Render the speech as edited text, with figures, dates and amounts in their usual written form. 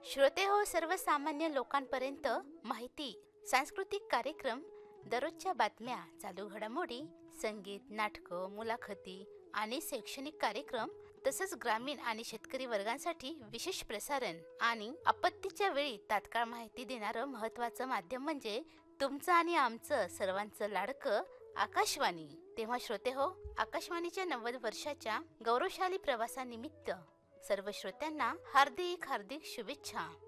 श्रोते हो, सर्वसामान्य लोकांपर्यंत माहिती, सांस्कृतिक कार्यक्रम, दररोजच्या बातम्या, चालू घडामोडी, संगीत, नाटकं, मुलाखती आणि शैक्षणिक कार्यक्रम, तसंच ग्रामीण आणि शेतकरी वर्गांसाठी विशेष प्रसारण आणि आपत्तीच्या वेळी तात्काळ माहिती देणारं महत्त्वाचं माध्यम म्हणजे तुमचं आणि आमचं सर्वांचं लाडकं आकाशवाणी. तेव्हा श्रोते हो, आकाशवाणीच्या 90 वर्षाच्या गौरवशाली प्रवासानिमित्त सर्व श्रोत्यांना हार्दिक हार्दिक शुभेच्छा.